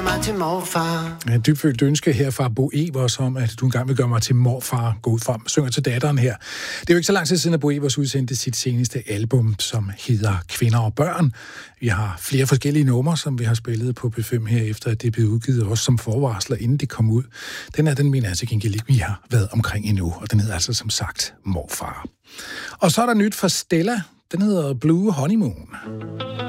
Til morfar. Et dybfølt ønske her fra Bo Evers om, at du engang vil gøre mig til morfar. Gå ud fra, synger til datteren her. Det er jo ikke så lang tid siden, at Bo Evers udsendte sit seneste album, som hedder Kvinder og Børn. Vi har flere forskellige numre, som vi har spillet på P5 her, efter at det blev udgivet også som forvarsler, inden det kom ud. Den mener jeg til gengæld ikke, vi har været omkring endnu, og den hedder altså som sagt Morfar. Og så er der nyt fra Stella. Den hedder Blue Honeymoon.